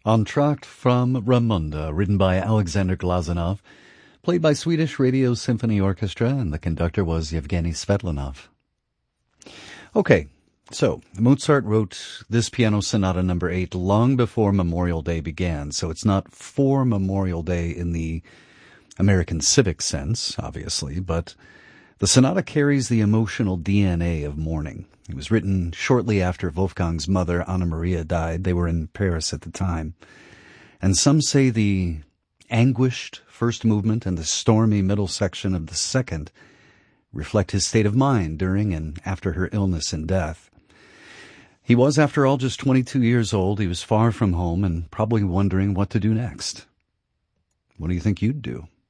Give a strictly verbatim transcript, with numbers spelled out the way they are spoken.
Entr'acte from Ramunda, written by Alexander Glazunov, played by Swedish Radio Symphony Orchestra, and the conductor was Yevgeny Svetlanov. Okay, so Mozart wrote this piano sonata number eight long before Memorial Day began, so it's not for Memorial Day in the American civic sense, obviously, but the sonata carries the emotional D N A of mourning. It was written shortly after Wolfgang's mother, Anna Maria, died. They were in Paris at the time. And some say the anguished first movement and the stormy middle section of the second reflect his state of mind during and after her illness and death. He was, after all, just twenty-two years old. He was far from home and probably wondering what to do next. What do you think you'd do?